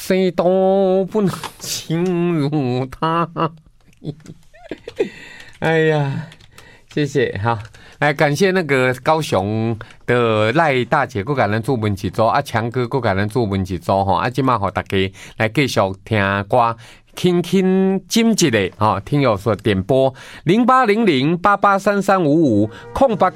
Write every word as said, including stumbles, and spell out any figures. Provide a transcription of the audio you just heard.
谁都不能侵入他。哎呀，谢谢，好，来感谢那个高雄的赖大姐，佮咱做文一组，啊强哥佮咱做文一组吼，啊今嘛互大家来继续听歌。轻轻金一个哈，听友说点播零八零零八八三三五五空白。